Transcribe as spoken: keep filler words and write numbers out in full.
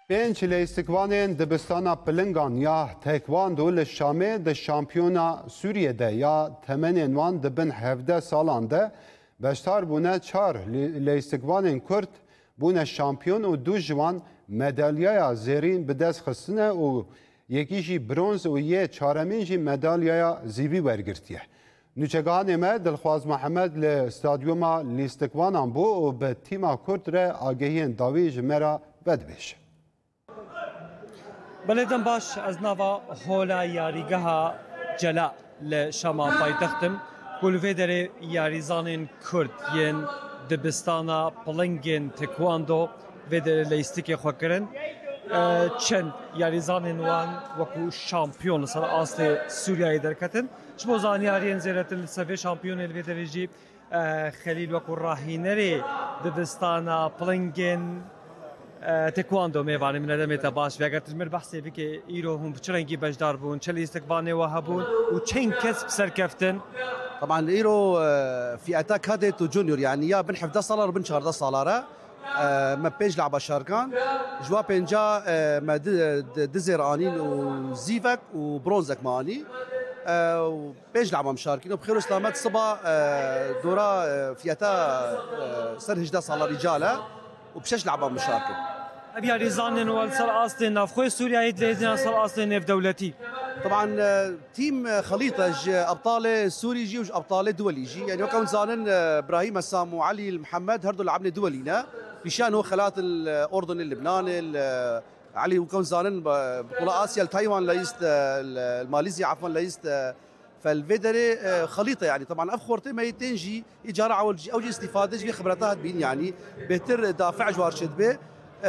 پنج لیستکوانین دبستانا پلنگان یا تکواندو لشامه د شامپیونا سوریه ده یا تمنین وان دبن هفده سالان ده بشتار بونه چار لیستکوانین کرد بونه شامپیون و دو جوان مدالیای زیرین به دست خستنه و یکی جی برونز و یه چارمین جی مدالیای زیبی برگرتیه. نوچگان ما دلخواز محمد لستادیوما لیستکوانان بو و به تیما کرد را آگهین داوی جمرا بدبیشه. بلدن باش از نوا هولا یاریگها جلا لشما پایتختم گلوه داره یاریزانین کرد ین دبستانا پلنگین تکواندو و داره لیستیک خوکرن چند یاریزانین وان وکو شامپیون سر آست سوریای درکتن شما زانیارین زیرت السوی شامپیون الوی درجی خلیل وکو راهینری دبستانا پلنگین تکواندو میوانی من ادامه تباش و اگر تجمر بحثی بی که ایرو هم چرنگی بجدار بون چلی استقبانه و هبون و چند کسب سرکفتن. طبعا الايرو فئتا كادت وجونيور يعني يا بن حفظة صالار بن شهر صالارة ما بيج لعبة شاركان جوا بينجا ما دزير انين وزيفك وبرونزك ماني بيج لعبة مشاركين وبخير اسلامات صبا دورا فئتا سر هجدة صالار رجالة وبشش لعبة مشاركة. أبي ريزانن والسر أصلين نافخوي سوريا يدلزين سر أصلين نف دولتي. طبعا تيم خليطة أبطال سوري جي وج أبطال دولي جي يعني وكان زانن إبراهيم السام وعلي المحمد هردو لعبنا دولينا بشان هو خلات الأردن اللبنان علي وكان زانن بطولة آسيا التايوان ليست الماليزيا عفوا ليست فالفيدري خليطه يعني طبعا افخورتي ما يتنجي اجاره او جي استفاده في خبراتها بين يعني بهتر دافع جوار شدبه